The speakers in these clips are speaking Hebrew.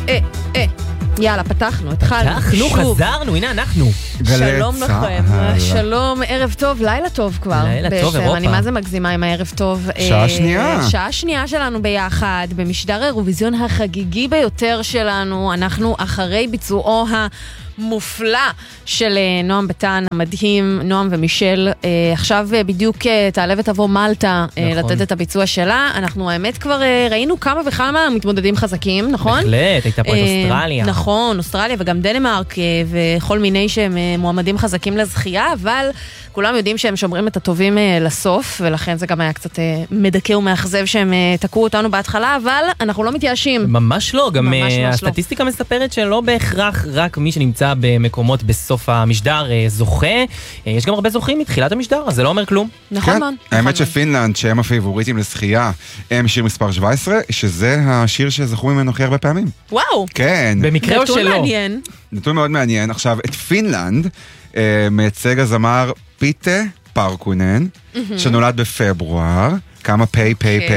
יאללה, פתחנו, התחלנו. אנחנו, חזרנו, הנה אנחנו. שלום לכם, שלום, ערב טוב, לילה טוב כבר. לילה טוב, אירופה. אני מה זה מגזימה עם הערב טוב. שעה שנייה. שעה שנייה שלנו ביחד, במשדר האירוויזיון החגיגי ביותר שלנו, אנחנו אחרי ביצועו מופלא של נועם בטן המדהים, נועם ומישל. עכשיו בדיוק תעלה ותבוא מלטה לתת את הביצוע שלה. אנחנו האמת כבר ראינו כמה וכמה מתמודדים חזקים, נכון? בהחלט, הייתה פה את אוסטרליה. נכון, אוסטרליה וגם דנמרק וכל מיני שהם מועמדים חזקים לזכייה, אבל כולם יודעים שהם שומרים את הטובים לסוף, ולכן זה גם היה קצת מדכא ומאכזב שהם תקעו אותנו בהתחלה, אבל אנחנו לא מתייאשים. ממש לא, גם הסטטיסטיקה מספרת שלא בהכרח רק מי שנמצא במקומות בסוף המשדר זוכה, יש גם הרבה זוכים מתחילת המשדר, אז זה לא אומר כלום. נכון מאוד. האמת שפינלנד, שהם הפייבוריטים לזכייה, הם שיר מספר 17, שזה השיר שזכו ממנו הכי הרבה פעמים. וואו. כן. במקרה או שלא. נתון מעניין. נתון מאוד מעניין. עכשיו, את פינלנד מייצג הזמר פיטה פרקונן, שנולד בפברואר, כמה פי,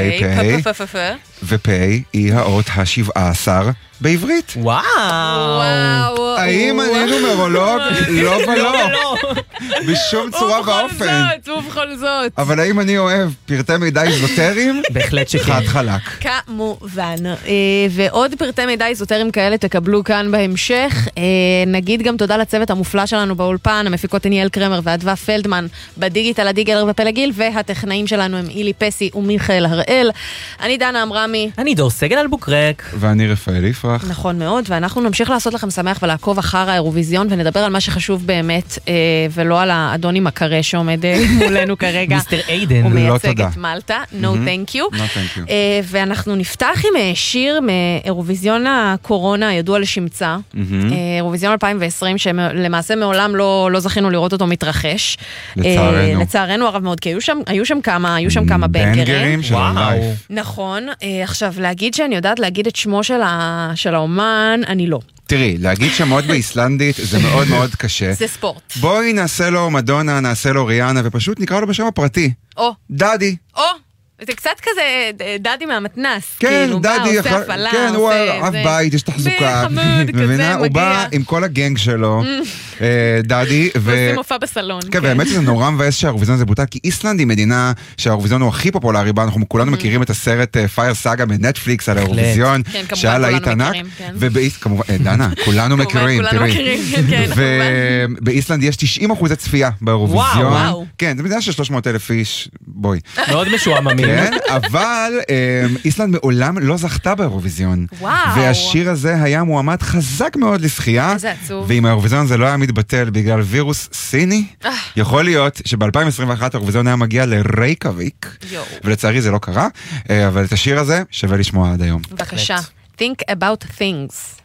ופי היא האות ה-17 בעברית. וואו. האם אני נומרולוג? לא ולא. בשום צורה ואופן. ובכל זאת. אבל האם אני אוהב פרטי מידע איזוטריים? בהחלט שכן. חד חלק. כמובן. ועוד פרטי מידע איזוטריים כאלה תקבלו כאן בהמשך. נגיד גם תודה לצוות המופלא שלנו באולפן, המפיקות אניאל קרמר ואדווה פלדמן, בדיגיטל הדיגלר ופלגיל, והטכנאים שלנו הם אילי פסי ומיכאל הראל. אני דנה אמרמי. אני דור סגל אלבוקרק. ואני רפאל יפרח. נכון מאוד, ואנחנו נמשיך לעשות לכם שמח ולעקוב אחר האירוויזיון, ונדבר על מה שחשוב באמת, ולא על האדון עם הקרה שעומד מולנו כרגע. מיסטר איידן. הוא מייצג את מלטה. No thank you. ואנחנו נפתח עם שיר מאירוויזיון הקורונה, הידוע לשמצה. אירוויזיון 2020, שלמעשה מעולם לא זכינו לראות אותו מתרחש. לצערנו הרב מאוד, כי היו שם כמה בנגרים. של הלייף. נכון. עכשיו, להגיד שאני יודעת להגיד את שמו של האומן, אני לא. תראי, להגיד שמות באיסלנדית זה מאוד מאוד קשה. זה ספורט. בואי נעשה לו מדונה, נעשה לו ריאנה, ופשוט נקרא לו בשם הפרטי. דדי. זה קצת כזה דדי מהמתנס. כן, דדי. עושה הפעלה. כן, הוא אף בית, יש תחזוקה. חמוד, כזה, מגיע. הוא בא עם כל הגנג שלו, דדי. ועושים מופע בסלון. כן, באמת זה נורא מבאס שהאירוויזיון זה בוטל, כי איסלנד היא מדינה שהאירוויזיון הוא הכי פופולרי בה, אנחנו כולנו מכירים את הסרט פייר סאגה בנטפליקס על האירוויזיון, שהיה להיט ענק. כמובן, דנה, כולנו מכירים, תראי. ובאיסלנד יש 90% צפייה באירוויזיון. כן, זה מדינה של 300,000 איש, בואי. מאוד משועממים. כן, אבל איסלנד מעולם לא זכתה באירוויזיון. והשיר הזה היה מועמד חזק מאוד לזכייה. איזה עצוב. ואם האירוויזיון זה לא היה מתבטל בגלל וירוס סיני, יכול להיות שב-2021 האירוויזיון היה מגיע לרייקאביק, ולצערי זה לא קרה, אבל את השיר הזה שווה לשמוע עד היום. בבקשה. Think about things.